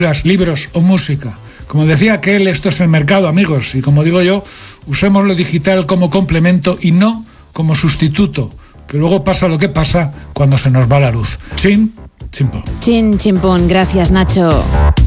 libros o música. Como decía aquel, esto es el mercado, amigos, y como digo yo, usemos lo digital como complemento y no como sustituto, que luego pasa lo que pasa cuando se nos va la luz. Chin, chimpón. Chin, chimpón. Gracias, Nacho.